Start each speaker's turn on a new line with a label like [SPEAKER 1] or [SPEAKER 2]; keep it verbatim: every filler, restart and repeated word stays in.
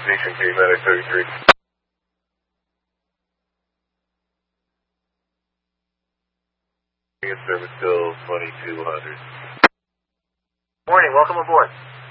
[SPEAKER 1] Station K Medic thirty-three. Service till twenty-two hundred.
[SPEAKER 2] Morning, welcome aboard.